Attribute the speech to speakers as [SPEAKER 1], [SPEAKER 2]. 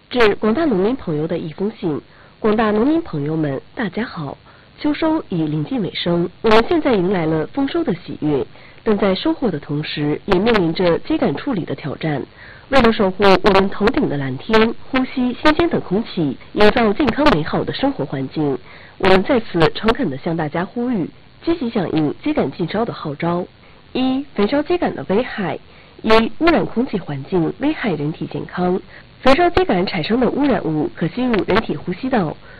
[SPEAKER 1] 致广大农民朋友的一封信。广大农民朋友们，大家好！秋收已临近尾声，我们现在迎来了丰收的喜悦，但在收获的同时，也面临着秸秆处理的挑战。为了守护我们头顶的蓝天，呼吸新鲜的空气，营造健康美好的生活环境，我们在此诚恳地向大家呼吁，积极响应秸秆禁烧的号召。一、焚烧秸秆的危害。一、污染空气环境，危害人体健康。焚烧秸秆产生的污染物可吸入人体呼吸道，